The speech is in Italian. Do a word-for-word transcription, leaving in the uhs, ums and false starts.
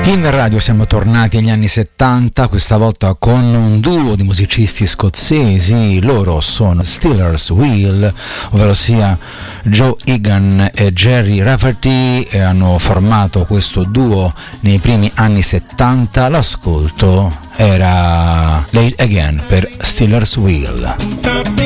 In radio siamo tornati agli anni settanta, questa volta con un duo di musicisti scozzesi. Loro sono Stealers Wheel, ovvero sia Joe Egan e Gerry Rafferty, e hanno formato questo duo nei primi anni settanta. L'ascolto era Late Again per Stealers Wheel.